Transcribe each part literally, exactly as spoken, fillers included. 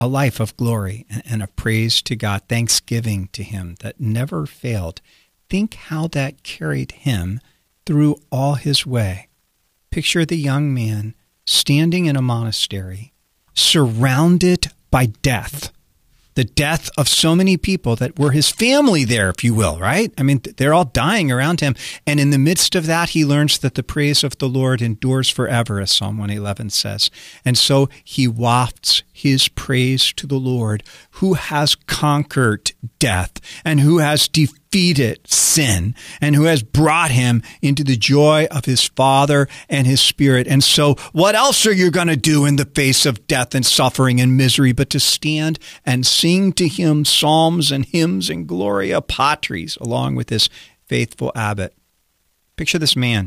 a life of glory and of praise to God, thanksgiving to him that never failed. Think how that carried him through all his way. Picture the young man standing in a monastery, surrounded by death. The death of so many people that were his family there, if you will, right? I mean, they're all dying around him. And in the midst of that, he learns that the praise of the Lord endures forever, as Psalm one eleven says. And so he wafts his praise to the Lord, who has conquered death and who has defeated sin and who has brought him into the joy of his Father and his Spirit. And so what else are you going to do in the face of death and suffering and misery but to stand and sing to him psalms and hymns and Gloria Patris along with this faithful abbot? Picture this man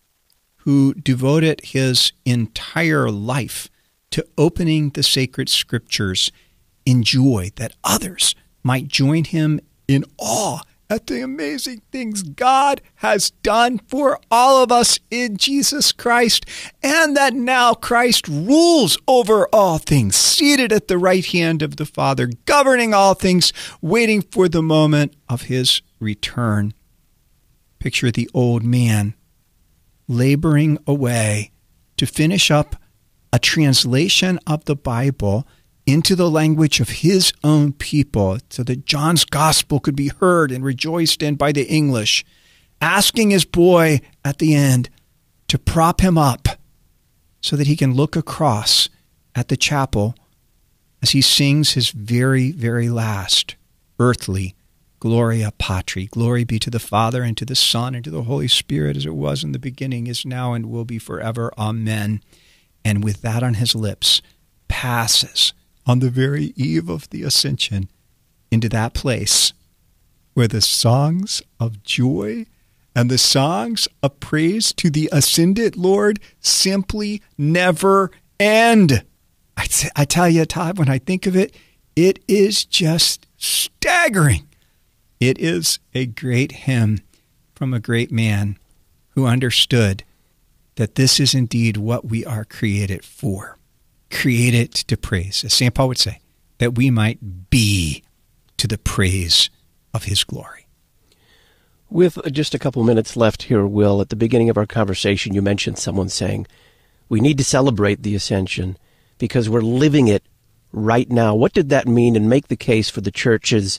who devoted his entire life to opening the sacred scriptures in joy that others might join him in awe at the amazing things God has done for all of us in Jesus Christ, and that now Christ rules over all things, seated at the right hand of the Father, governing all things, waiting for the moment of his return. Picture the old man laboring away to finish up a translation of the Bible into the language of his own people so that John's gospel could be heard and rejoiced in by the English, asking his boy at the end to prop him up so that he can look across at the chapel as he sings his very, very last earthly Gloria Patri. Glory be to the Father and to the Son and to the Holy Spirit, as it was in the beginning, is now, and will be forever. Amen. And with that on his lips, passes on the very eve of the ascension into that place where the songs of joy and the songs of praise to the ascended Lord simply never end. I, t- I tell you, Todd, when I think of it, it is just staggering. It is a great hymn from a great man who understood that this is indeed what we are created for. Created to praise, as Saint Paul would say, that we might be to the praise of his glory. With just a couple minutes left here, Will, at the beginning of our conversation, you mentioned someone saying, we need to celebrate the ascension because we're living it right now. What did that mean, and make the case for the church's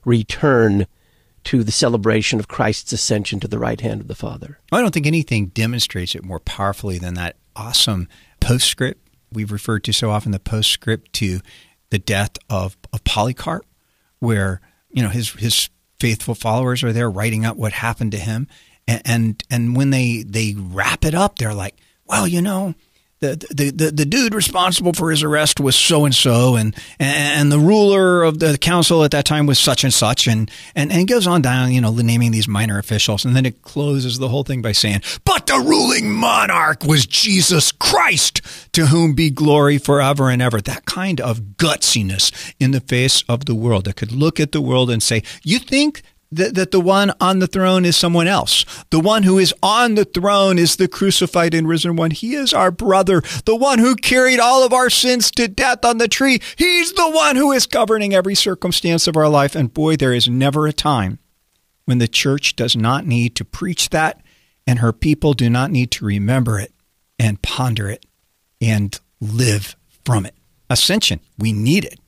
return to the celebration of Christ's ascension to the right hand of the Father? I don't think anything demonstrates it more powerfully than that awesome postscript we've referred to so often, the postscript to the death of, of Polycarp, where, you know, his his faithful followers are there writing up what happened to him. And and, and when they, they wrap it up, they're like, well, you know, the, the, the, the dude responsible for his arrest was so-and-so, and, and the ruler of the council at that time was such and such, and, and, and it goes on down, you know, naming these minor officials, and then it closes the whole thing by saying, but the ruling monarch was Jesus Christ, to whom be glory forever and ever. That kind of gutsiness in the face of the world that could look at the world and say, you think That, that the one on the throne is someone else. The one who is on the throne is the crucified and risen one. He is our brother, the one who carried all of our sins to death on the tree. He's the one who is governing every circumstance of our life. And boy, there is never a time when the church does not need to preach that, and her people do not need to remember it and ponder it and live from it. Ascension, we need it.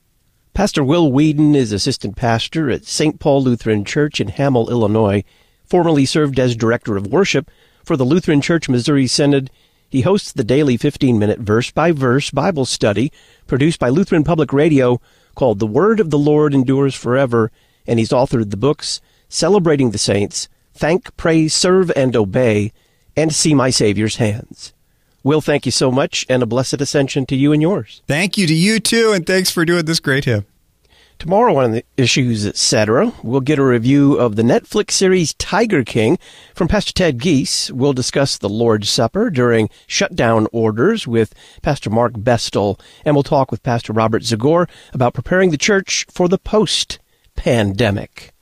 Pastor Will Whedon is assistant pastor at Saint Paul Lutheran Church in Hamel, Illinois. Formerly served as director of worship for the Lutheran Church Missouri Synod. He hosts the daily fifteen-minute verse-by-verse Bible study produced by Lutheran Public Radio called The Word of the Lord Endures Forever, and he's authored the books Celebrating the Saints, Thank, Praise, Serve, and Obey, and See My Savior's Hands. Will, thank you so much, and a blessed ascension to you and yours. Thank you to you, too, and thanks for doing this great hymn. Tomorrow on the Issues, et cetera, we'll get a review of the Netflix series Tiger King from Pastor Ted Gies. We'll discuss the Lord's Supper during shutdown orders with Pastor Mark Bestel, and we'll talk with Pastor Robert Zagor about preparing the church for the post-pandemic.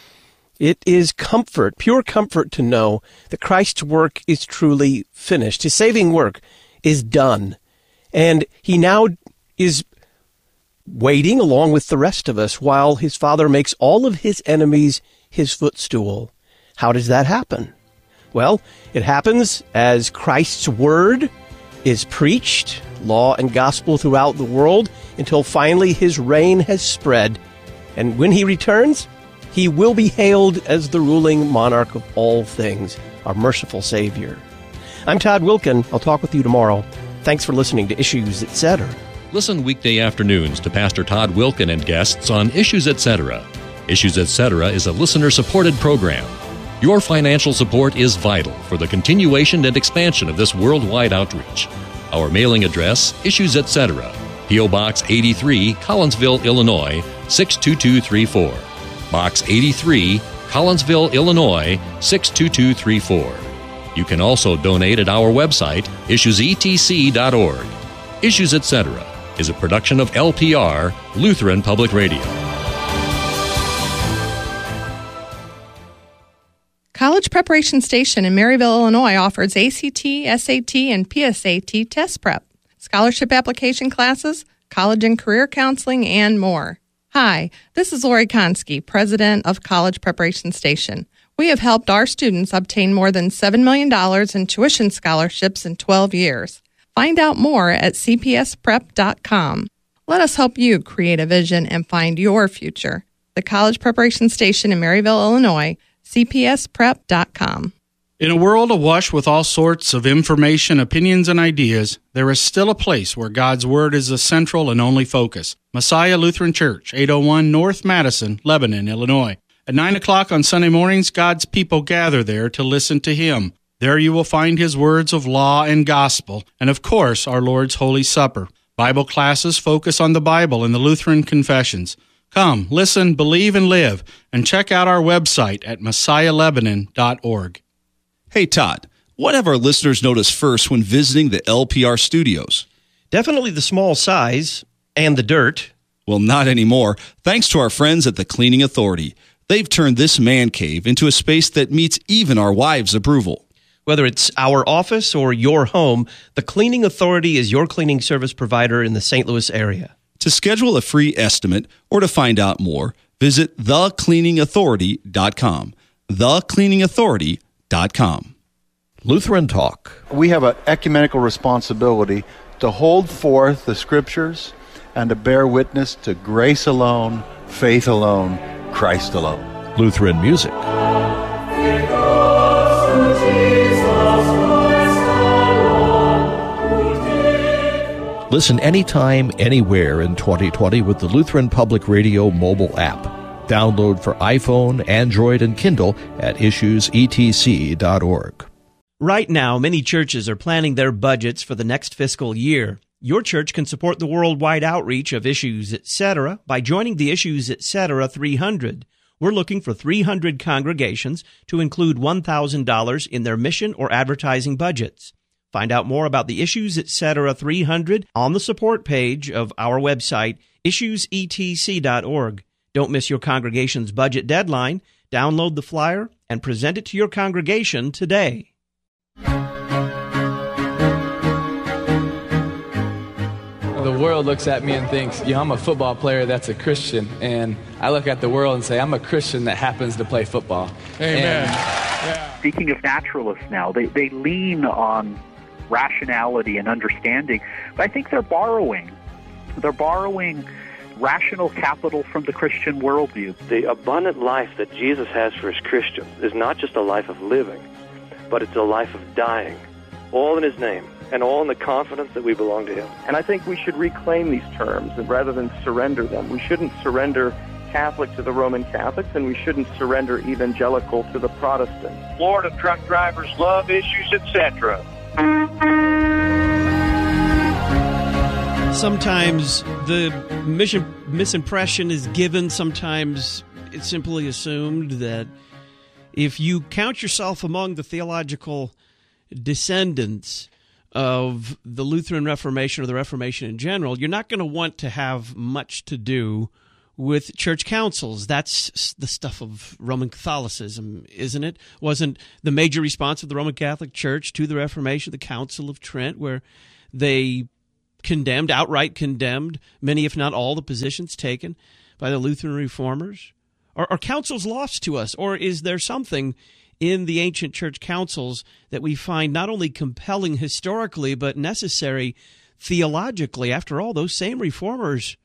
It is comfort, pure comfort, to know that Christ's work is truly finished. His saving work is done, and he now is waiting along with the rest of us while his Father makes all of his enemies his footstool. How does that happen? Well, it happens as Christ's word is preached, law and gospel throughout the world, until finally his reign has spread. And when he returns, he will be hailed as the ruling monarch of all things, our merciful Savior. I'm Todd Wilken. I'll talk with you tomorrow. Thanks for listening to Issues, et cetera. Listen weekday afternoons to Pastor Todd Wilken and guests on Issues, et cetera. Issues, et cetera is a listener-supported program. Your financial support is vital for the continuation and expansion of this worldwide outreach. Our mailing address, Issues, et cetera. P O. Box eighty-three, Collinsville, Illinois, six two two three four. Box eighty-three, Collinsville, Illinois, six two two three four. You can also donate at our website, issues e t c dot org. Issues, et cetera is a production of L P R, Lutheran Public Radio. College Preparation Station in Maryville, Illinois offers A C T, S A T, and P S A T test prep, scholarship application classes, college and career counseling, and more. Hi, this is Lori Konski, president of College Preparation Station. We have helped our students obtain more than seven million dollars in tuition scholarships in twelve years. Find out more at c p s prep dot com. Let us help you create a vision and find your future. The College Preparation Station in Maryville, Illinois, c p s prep dot com. In a world awash with all sorts of information, opinions, and ideas, there is still a place where God's Word is the central and only focus. Messiah Lutheran Church, eight oh one North Madison, Lebanon, Illinois. At nine o'clock on Sunday mornings, God's people gather there to listen to Him. There you will find His words of law and gospel, and of course, our Lord's Holy Supper. Bible classes focus on the Bible and the Lutheran confessions. Come, listen, believe, and live, and check out our website at messiah lebanon dot org. Hey, Todd, what have our listeners noticed first when visiting the L P R studios? Definitely the small size and the dirt. Well, not anymore, thanks to our friends at the Cleaning Authority. They've turned this man cave into a space that meets even our wives' approval. Whether it's our office or your home, the Cleaning Authority is your cleaning service provider in the Saint Louis area. To schedule a free estimate or to find out more, visit the cleaning authority dot com. the cleaning authority dot com. Lutheran Talk. We have an ecumenical responsibility to hold forth the Scriptures and to bear witness to grace alone, faith alone, Christ alone. Lutheran Music. Listen anytime, anywhere in twenty twenty with the Lutheran Public Radio mobile app. Download for iPhone, Android, and Kindle at issues e t c dot org. Right now, many churches are planning their budgets for the next fiscal year. Your church can support the worldwide outreach of Issues, et cetera by joining the Issues, et cetera three hundred. We're looking for three hundred congregations to include one thousand dollars in their mission or advertising budgets. Find out more about the Issues, et cetera three hundred on the support page of our website, issues e t c dot org. Don't miss your congregation's budget deadline. Download the flyer and present it to your congregation today. The world looks at me and thinks, yeah, I'm a football player that's a Christian. And I look at the world and say, I'm a Christian that happens to play football. Amen. Yeah. Speaking of naturalists now, they, they lean on rationality and understanding, but I think they're borrowing. They're borrowing rational capital from the Christian worldview. The abundant life that Jesus has for his Christians is not just a life of living, but it's a life of dying, all in his name, and all in the confidence that we belong to him. And I think we should reclaim these terms, and rather than surrender them. We shouldn't surrender Catholic to the Roman Catholics, and we shouldn't surrender evangelical to the Protestants. Florida truck drivers love Issues, et cetera. Sometimes the mission misimpression is given. Sometimes it's simply assumed that if you count yourself among the theological descendants of the Lutheran Reformation or the Reformation in general, you're not going to want to have much to do with church councils. That's the stuff of Roman Catholicism, isn't it? Wasn't the major response of the Roman Catholic Church to the Reformation the Council of Trent, where they condemned, outright condemned, many if not all the positions taken by the Lutheran reformers? Are, are councils lost to us, or is there something in the ancient church councils that we find not only compelling historically but necessary theologically? After all, those same reformers,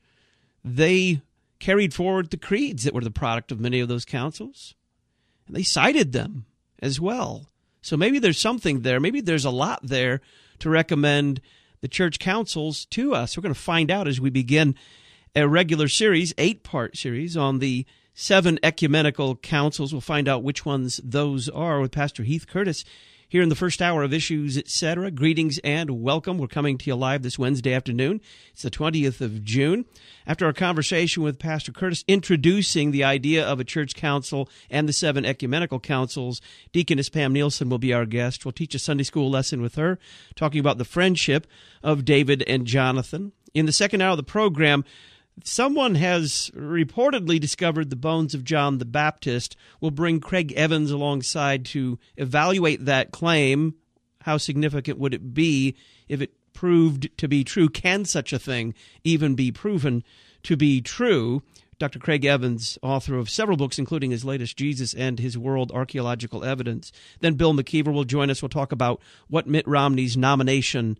they carried forward the creeds that were the product of many of those councils, and they cited them as well. So maybe there's something there. Maybe there's a lot there to recommend the church councils to us. We're going to find out as we begin a regular series, eight-part series on the seven ecumenical councils. We'll find out which ones those are with Pastor Heath Curtis here in the first hour of Issues, et cetera. Greetings and welcome. We're coming to you live this Wednesday afternoon. It's the twentieth of June. After our conversation with Pastor Curtis introducing the idea of a church council and the seven ecumenical councils, Deaconess Pam Nielsen will be our guest. We'll teach a Sunday school lesson with her, talking about the friendship of David and Jonathan. In the second hour of the program, someone has reportedly discovered the bones of John the Baptist. We'll bring Craig Evans alongside to evaluate that claim. How significant would it be if it proved to be true? Can such a thing even be proven to be true? Doctor Craig Evans, author of several books, including his latest, Jesus and His World, Archaeological Evidence. Then Bill McKeever will join us. We'll talk about what Mitt Romney's nomination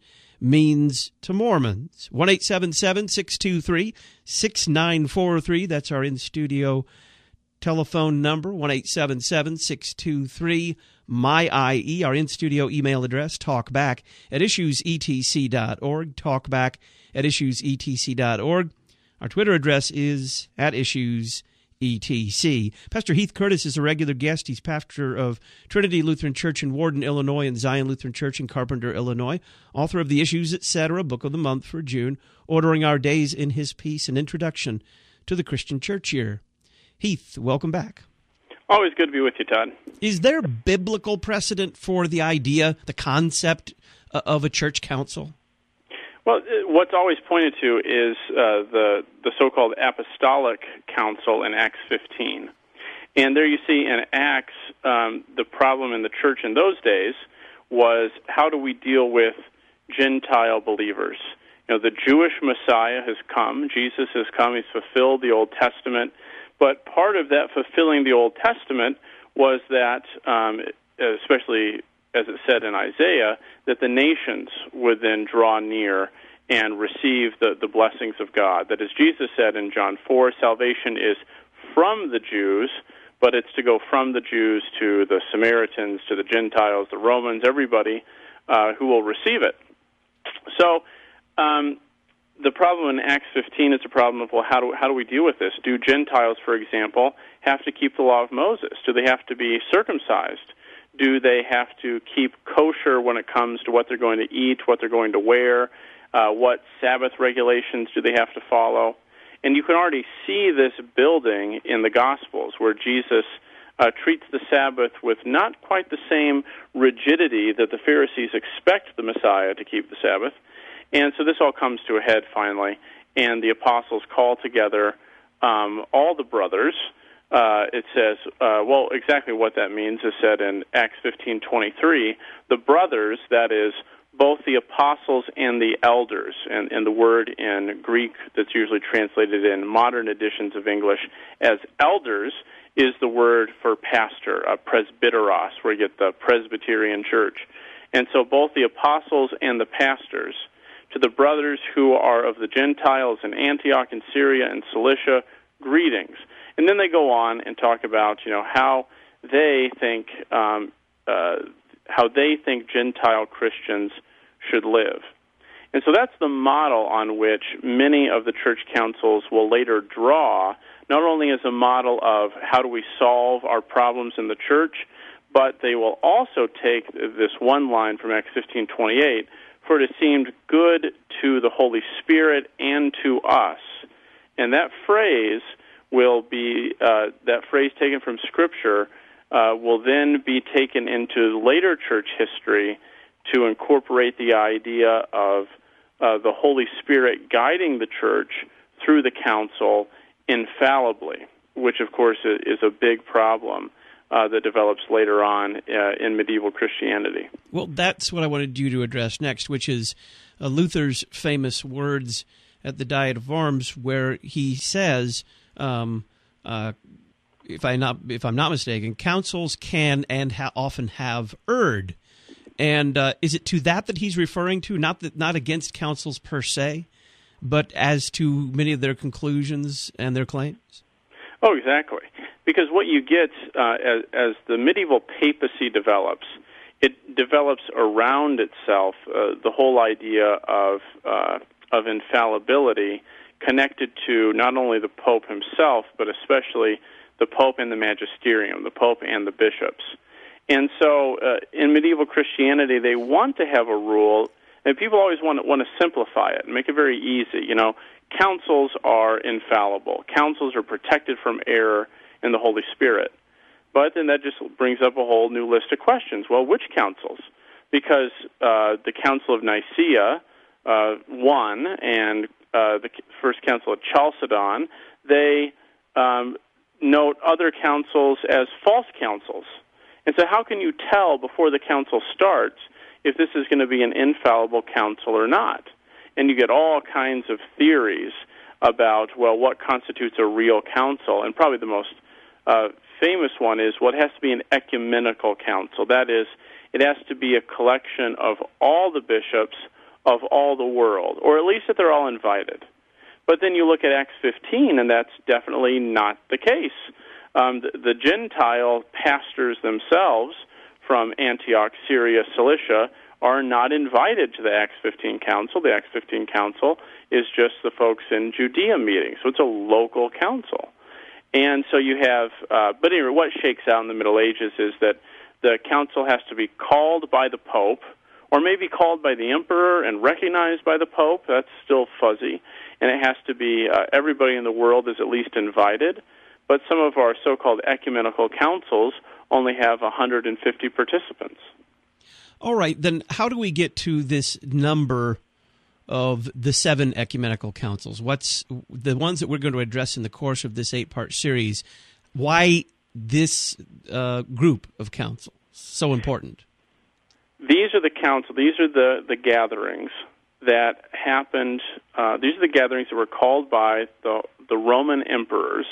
means to Mormons. one eight seven seven, six two three, six nine four three. That's our in-studio telephone number, one eight seven seven, six two three, M Y I E. Our in-studio email address, talkback at issues e t c dot org, talkback at issues e t c dot org. Our Twitter address is at issues E T C. Pastor Heath Curtis is a regular guest. He's pastor of Trinity Lutheran Church in Warden, Illinois, and Zion Lutheran Church in Carpenter, Illinois. Author of the Issues, et cetera, Book of the Month for June, Ordering Our Days in His Peace, an introduction to the Christian church year. Heath, welcome back. Always good to be with you, Todd. Is there biblical precedent for the idea, the concept of a church council? Well, what's always pointed to is uh, the the so-called apostolic council in Acts fifteen. And there you see in Acts, um, the problem in the church in those days was, how do we deal with Gentile believers? You know, the Jewish Messiah has come. Jesus has come. He's fulfilled the Old Testament. But part of that fulfilling the Old Testament was that, um, especially as it said in Isaiah, that the nations would then draw near and receive the, the blessings of God. That, as Jesus said in John four, salvation is from the Jews, but it's to go from the Jews to the Samaritans, to the Gentiles, the Romans, everybody uh, who will receive it. So um, the problem in Acts fifteen is a problem of, well, how do, how do we deal with this? Do Gentiles, for example, have to keep the law of Moses? Do they have to be circumcised? Do they have to keep kosher when it comes to what they're going to eat, what they're going to wear, uh, what Sabbath regulations do they have to follow? And you can already see this building in the Gospels, where Jesus uh, treats the Sabbath with not quite the same rigidity that the Pharisees expect the Messiah to keep the Sabbath. And so this all comes to a head finally, and the apostles call together um, all the brothers. Uh, it says, uh, well, exactly what that means is said in Acts fifteen twenty-three. The brothers, that is, both the apostles and the elders, and, and the word in Greek that's usually translated in modern editions of English as elders is the word for pastor, uh, presbyteros, where you get the Presbyterian church. And so both the apostles and the pastors, to the brothers who are of the Gentiles in Antioch and Syria and Cilicia, greetings. And then they go on and talk about, you know, how they think um, uh, how they think Gentile Christians should live. And so that's the model on which many of the church councils will later draw, not only as a model of how do we solve our problems in the church, but they will also take this one line from Acts fifteen twenty-eight, for it seemed good to the Holy Spirit and to us. And that phrase will be, uh, that phrase taken from Scripture uh, will then be taken into later church history to incorporate the idea of uh, the Holy Spirit guiding the church through the council infallibly, which of course is a big problem. uh, that develops later on uh, in medieval Christianity. Well, that's what I wanted you to address next, which is uh, Luther's famous words at the Diet of Worms, where he says, um, uh, if, I not, if I'm not mistaken, councils can and ha- often have erred. And uh, is it to that that he's referring to, not that, not against councils per se, but as to many of their conclusions and their claims? Oh, exactly. Because what you get uh, as, as the medieval papacy develops, it develops around itself uh, the whole idea of uh, of infallibility connected to not only the Pope himself, but especially the Pope and the magisterium, the Pope and the bishops. And so uh, in medieval Christianity, they want to have a rule, and people always want to, want to simplify it and make it very easy. You know, councils are infallible. Councils are protected from error in the Holy Spirit. But then that just brings up a whole new list of questions. Well, which councils? Because uh, the Council of Nicaea uh, won, and uh, the First Council of Chalcedon, they um, note other councils as false councils. And so how can you tell before the council starts if this is going to be an infallible council or not? And you get all kinds of theories about, well, what constitutes a real council. And probably the most uh, famous one is, well, it has to be an ecumenical council. That is, it has to be a collection of all the bishops of all the world, or at least that they're all invited. But then you look at Acts fifteen, and that's definitely not the case. Um, the, the Gentile pastors themselves from Antioch, Syria, Cilicia, are not invited to the Acts fifteen council. The Acts fifteen council is just the folks in Judea meeting, so it's a local council. And so you have, uh, but anyway, what shakes out in the Middle Ages is that the council has to be called by the Pope, or maybe called by the emperor and recognized by the Pope. That's still fuzzy. And it has to be, uh, everybody in the world is at least invited. But some of our so-called ecumenical councils only have one hundred fifty participants. All right, then how do we get to this number of the seven ecumenical councils? What's the ones that we're going to address in the course of this eight-part series? Why this uh, group of councils so important? These are the council. These are the, the gatherings that happened. Uh, these are the gatherings that were called by the the Roman emperors,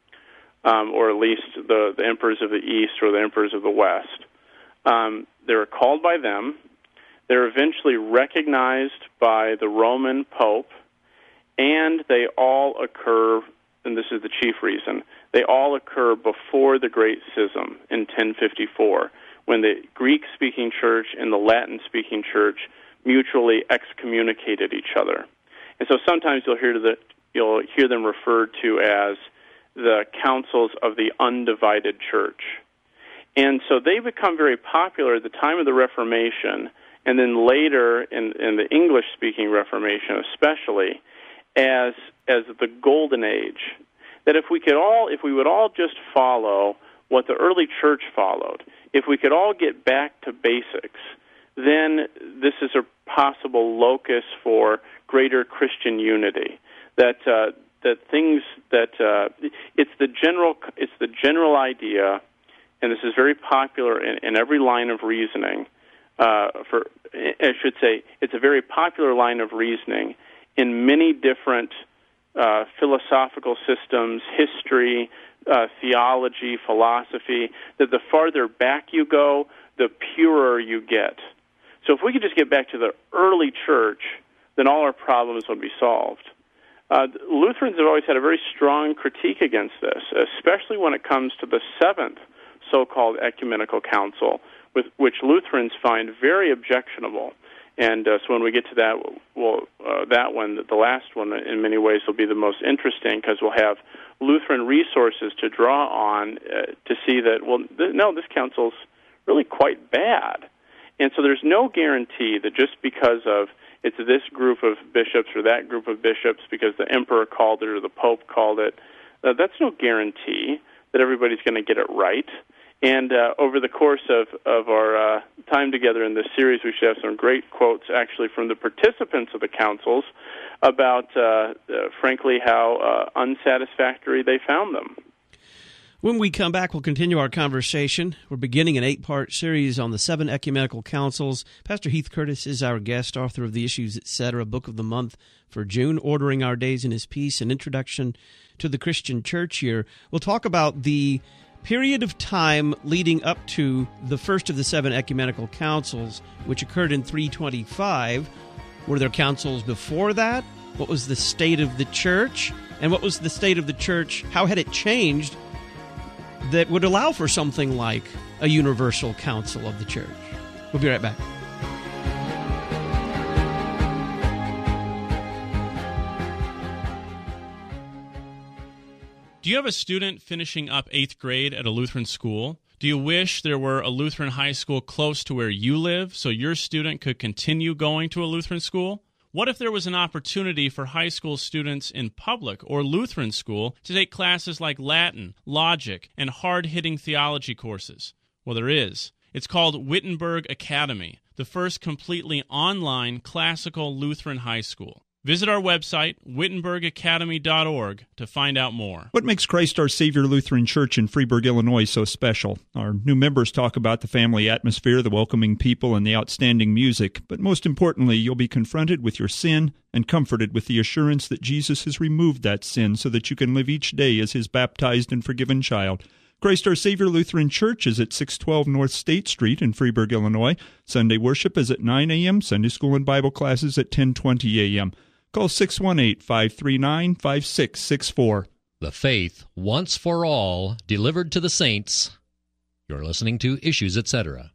um, or at least the, the emperors of the East or the emperors of the West. Um, they were called by them. They were eventually recognized by the Roman Pope, and they all occur, and this is the chief reason, they all occur before the Great Schism in ten fifty-four, when the Greek-speaking church and the Latin-speaking church mutually excommunicated each other. And so sometimes you'll hear the you'll hear them referred to as the councils of the undivided church. And so they become very popular at the time of the Reformation, and then later in, in the English-speaking Reformation especially, as as the golden age. That if we could all, if we would all just follow what the early church followed, if we could all get back to basics, then this is a possible locus for greater Christian unity. That uh, that things that uh, it's the general it's the general idea, and this is very popular in, in every line of reasoning. Uh, for I should say, it's a very popular line of reasoning in many different uh, philosophical systems, history, uh, theology, philosophy. That the farther back you go, the purer you get. So if we could just get back to the early church, then all our problems would be solved. Uh, Lutherans have always had a very strong critique against this, especially when it comes to the seventh so-called ecumenical council, with which Lutherans find very objectionable. And uh, so when we get to that, well, uh, that one, the last one, in many ways will be the most interesting, because we'll have Lutheran resources to draw on uh, to see that, well, th- no, this council's really quite bad. And so there's no guarantee that just because of it's this group of bishops or that group of bishops, because the emperor called it or the pope called it, uh, that's no guarantee that everybody's going to get it right. And uh, over the course of, of our uh, time together in this series, we should have some great quotes, actually, from the participants of the councils about, uh, uh, frankly, how uh, unsatisfactory they found them. When we come back, we'll continue our conversation. We're beginning an eight-part series on the seven ecumenical councils. Pastor Heath Curtis is our guest, author of the Issues, et cetera, Book of the Month for June, Ordering Our Days in His Peace, an introduction to the Christian church year. We'll talk about the period of time leading up to the first of the seven ecumenical councils, which occurred in three twenty-five. Were there councils before that? What was the state of the church? And what was the state of the church? How had it changed that would allow for something like a universal council of the church? We'll be right back. Do you have a student finishing up eighth grade at a Lutheran school? Do you wish there were a Lutheran high school close to where you live so your student could continue going to a Lutheran school? What if there was an opportunity for high school students in public or Lutheran school to take classes like Latin, logic, and hard-hitting theology courses? Well, there is. It's called Wittenberg Academy, the first completely online classical Lutheran high school. Visit our website, wittenberg academy dot org, to find out more. What makes Christ Our Savior Lutheran Church in Freeburg, Illinois so special? Our new members talk about the family atmosphere, the welcoming people, and the outstanding music. But most importantly, you'll be confronted with your sin and comforted with the assurance that Jesus has removed that sin so that you can live each day as His baptized and forgiven child. Christ Our Savior Lutheran Church is at six twelve North State Street in Freeburg, Illinois. Sunday worship is at nine a.m., Sunday school and Bible classes at ten twenty a.m. Call six one eight, five three nine, five six six four. The faith, once for all, delivered to the saints. You're listening to Issues, et cetera.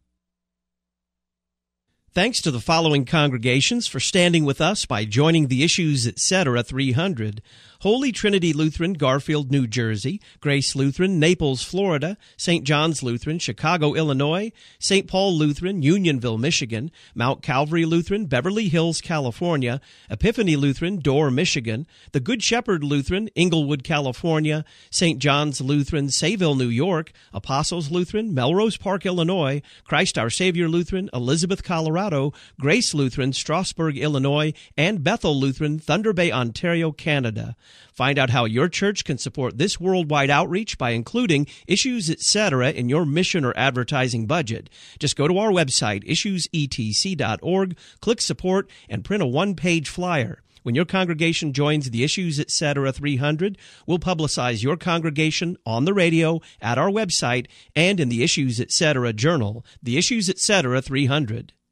Thanks to the following congregations for standing with us by joining the Issues, et cetera three hundred. Holy Trinity Lutheran, Garfield, New Jersey; Grace Lutheran, Naples, Florida; Saint John's Lutheran, Chicago, Illinois; Saint Paul Lutheran, Unionville, Michigan; Mount Calvary Lutheran, Beverly Hills, California; Epiphany Lutheran, Dorr, Michigan; the Good Shepherd Lutheran, Inglewood, California; Saint John's Lutheran, Sayville, New York; Apostles Lutheran, Melrose Park, Illinois; Christ Our Savior Lutheran, Elizabeth, Colorado; Grace Lutheran, Strasburg, Illinois; and Bethel Lutheran, Thunder Bay, Ontario, Canada. Find out how your church can support this worldwide outreach by including Issues, et cetera in your mission or advertising budget. Just go to our website, issues e t c dot org, click Support, and print a one-page flyer. When your congregation joins the Issues, et cetera three hundred, we'll publicize your congregation on the radio, at our website, and in the Issues, et cetera journal, the Issues, et cetera three hundred.